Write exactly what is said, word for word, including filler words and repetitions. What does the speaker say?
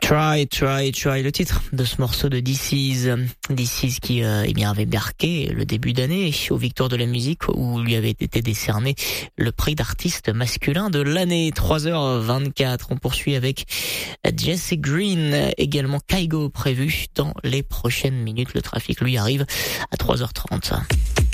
Try, try, try, le titre de ce morceau de This Is. This Is qui euh, eh bien, avait marqué le début d'année aux Victoires de la musique où lui avait été décerné le prix d'artiste masculin de l'année. trois heures vingt-quatre, on poursuit avec Jesse Green, également Kygo prévu dans les prochaines minutes. Le trafic lui arrive à trois heures trente.